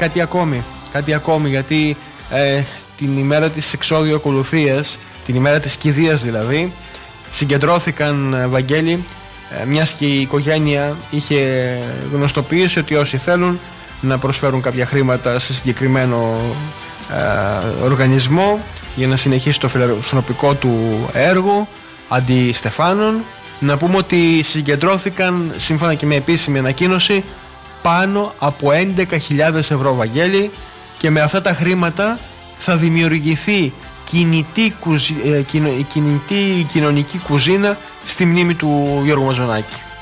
κάτι ακόμη, γιατί την ημέρα της εξώδιου ακολουθίας, την ημέρα της κηδείας δηλαδή, συγκεντρώθηκαν, Βαγγέλη, μιας και η οικογένεια είχε γνωστοποιήσει ότι όσοι θέλουν να προσφέρουν κάποια χρήματα σε συγκεκριμένο οργανισμό για να συνεχίσει το φιλανθρωπικό του έργο αντί στεφάνων, να πούμε ότι συγκεντρώθηκαν, σύμφωνα και με επίσημη ανακοίνωση, πάνω από 11.000 ευρώ, Βαγγέλη, και με αυτά τα χρήματα θα δημιουργηθεί κινητή κοινωνική κουζίνα στη μνήμη του Γιώργου Μαζονάκη.